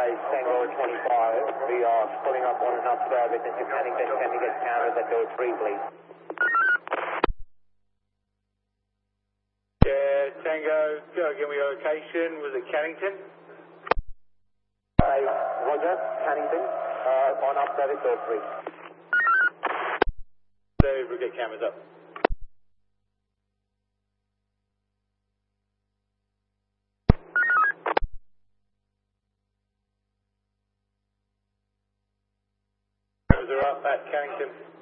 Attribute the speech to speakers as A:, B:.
A: Tango 25. We are pulling up on enough service into Cannington. Can we get cameras at door 3, please?
B: Yeah, Tango, give me your location. Was it Cannington?
A: Roger, Cannington. On up service door 3.
B: So we'll get cameras up. Cameras are up at Cannington.